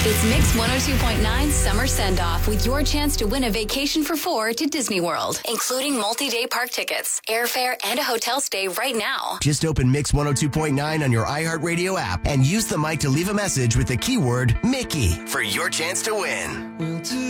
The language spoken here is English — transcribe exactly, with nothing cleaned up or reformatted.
It's Mix one oh two point nine Summer Send-Off with your chance to win a vacation for four to Disney World, including multi-day park tickets, airfare, and a hotel stay right now. Just open Mix one oh two point nine on your iHeartRadio app and use the mic to leave a message with the keyword Mickey for your chance to win.